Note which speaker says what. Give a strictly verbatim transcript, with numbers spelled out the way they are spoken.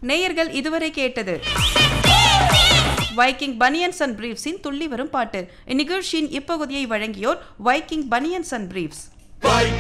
Speaker 1: நேயர்கள் இதுவரை கேட்டது வைக்கிங் பனியன்ஸ் அண்ட் பிரீஃப்ஸின் துள்ளி வரும் பாட்டு. இந்நிகழ்ச்சியின் இப்பகுதியை வழங்கியோர் வைக்கிங் பனியன்ஸ் அண்ட் பிரீஃப்ஸ்.